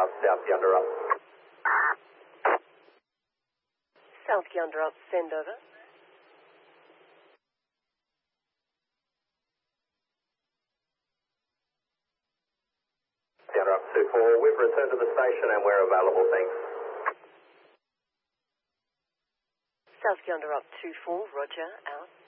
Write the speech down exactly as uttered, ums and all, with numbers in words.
out, South Yonder up. South Yonder up, send over. Yonder up two four, we've returned to the station and we're available, thanks. South Yonder up two four, roger, out.